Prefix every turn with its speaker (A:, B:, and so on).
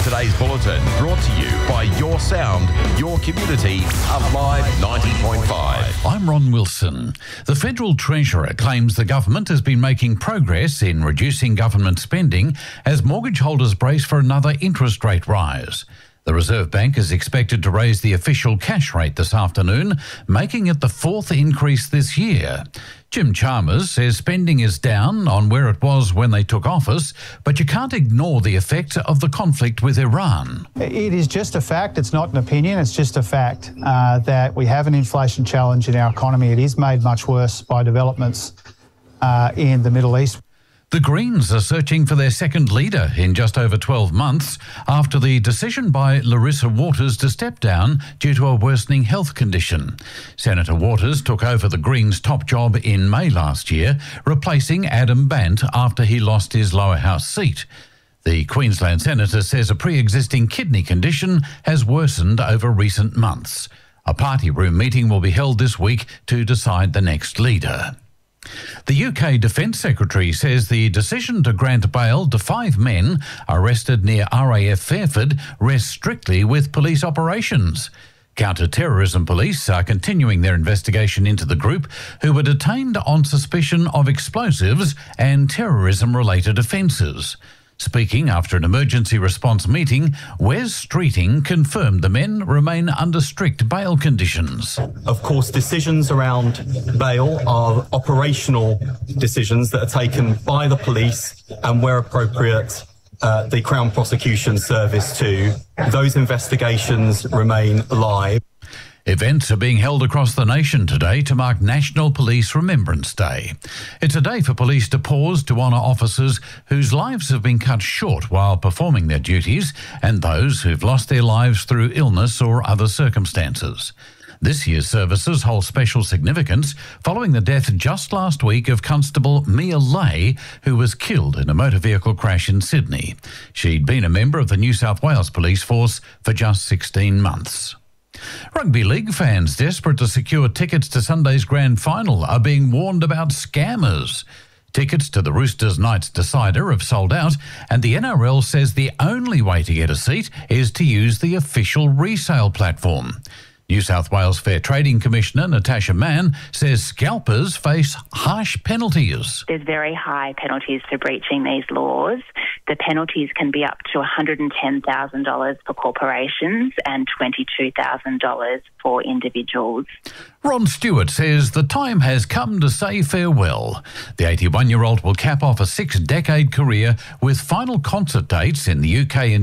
A: today's bulletin, brought to you by Your Sound, Your Community, Alive 90.5.
B: I'm Ron Wilson. The Federal Treasurer claims the government has been making progress in reducing government spending as mortgage holders brace for another interest rate rise. The Reserve Bank is expected to raise the official cash rate this afternoon, making it the fourth increase this year. Jim Chalmers says spending is down on where it was when they took office, but you can't ignore the effect of the conflict with Iran.
C: It is just a fact. It's not an opinion. It's just a fact that we have an inflation challenge in our economy. It is made much worse by developments in the Middle East.
B: The Greens are searching for their second leader in just over 12 months after the decision by Larissa Waters to step down due to a worsening health condition. Senator Waters took over the Greens' top job in May last year, replacing Adam Bant after he lost his lower house seat. The Queensland senator says a pre-existing kidney condition has worsened over recent months. A party room meeting will be held this week to decide the next leader. The UK Defence Secretary says the decision to grant bail to 5 men arrested near RAF Fairford rests strictly with police operations. Counter-terrorism police are continuing their investigation into the group, who were detained on suspicion of explosives and terrorism-related offences. Speaking after an emergency response meeting, Wes Streeting confirmed the men remain under strict bail conditions.
D: Of course, decisions around bail are operational decisions that are taken by the police and, where appropriate, the Crown Prosecution Service too. Those investigations remain live.
B: Events are being held across the nation today to mark National Police Remembrance Day. It's a day for police to pause to honour officers whose lives have been cut short while performing their duties and those who've lost their lives through illness or other circumstances. This year's services hold special significance following the death just last week of Constable Mia Lay, who was killed in a motor vehicle crash in Sydney. She'd been a member of the New South Wales Police Force for just 16 months. Rugby league fans desperate to secure tickets to Sunday's grand final are being warned about scammers. Tickets to the Roosters Knights decider have sold out, and the NRL says the only way to get a seat is to use the official resale platform. New South Wales Fair Trading Commissioner Natasha Mann says scalpers face harsh penalties.
E: There's very high penalties for breaching these laws. The penalties can be up to $110,000 for corporations and $22,000 for individuals.
B: Ron Stewart says the time has come to say farewell. The 81-year-old will cap off a 6-decade career with final concert dates in the UK and